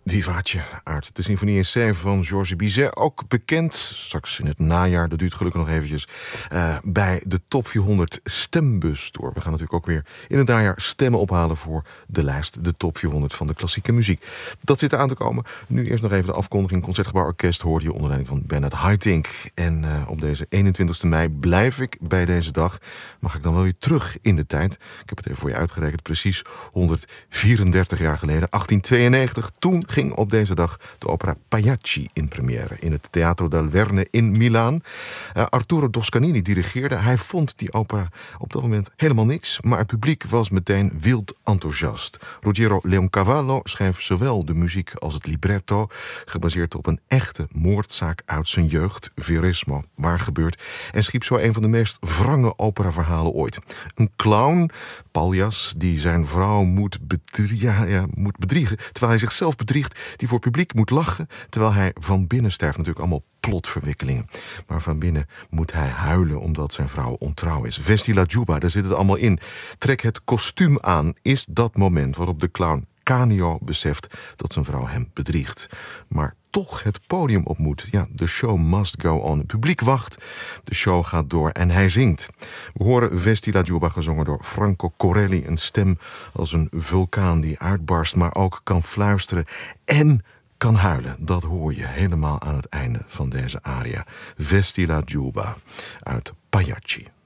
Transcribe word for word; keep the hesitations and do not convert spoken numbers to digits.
Vivace uit de Symfonie in C van Georges Bizet. Ook bekend, straks in het najaar, dat duurt gelukkig nog eventjes, uh, bij de Top vierhonderd Stembus door. We gaan natuurlijk ook weer in het najaar stemmen ophalen voor de lijst, de Top vierhonderd van de klassieke muziek. Dat zit er aan te komen. Nu eerst nog even de afkondiging. Concertgebouw Orkest hoorde je onder leiding van Bernard Haitink. En uh, op deze eenentwintigste mei blijf ik bij deze dag. Mag ik dan wel weer terug in de tijd. Ik heb het even voor je uitgerekend. Precies honderdvierendertig jaar geleden, achttien tweeënnegentig. Toen ging op deze dag de opera Pagliacci in première in het Teatro del Verne in Milaan. Uh, Arturo Toscanini dirigeerde. Hij vond die opera op dat moment helemaal niks, maar het publiek was meteen wild enthousiast. Ruggiero Leoncavallo schreef zowel de muziek als het libretto, gebaseerd op een echte moordzaak uit zijn jeugd, Verismo, waar gebeurt, en schreef zo een van de meest wrange operaverhalen ooit. Een clown, Paljas, die zijn vrouw moet, bedrie- ja, ja, moet bedriegen, terwijl hij zichzelf bedriegt, die voor het publiek moet lachen, terwijl hij van binnen sterft. Natuurlijk allemaal plotverwikkelingen. Maar van binnen moet hij huilen omdat zijn vrouw ontrouw is. Vesti la Giubba, daar zit het allemaal in. Trek het kostuum aan, is dat moment waarop de clown Canio beseft dat zijn vrouw hem bedriegt. Maar toch het podium op moet. Ja, de show must go on. Het publiek wacht, de show gaat door en hij zingt. We horen Vesti la Giubba gezongen door Franco Corelli. Een stem als een vulkaan die uitbarst, maar ook kan fluisteren en kan huilen. Dat hoor je helemaal aan het einde van deze aria. Vesti la Giubba uit Pagliacci.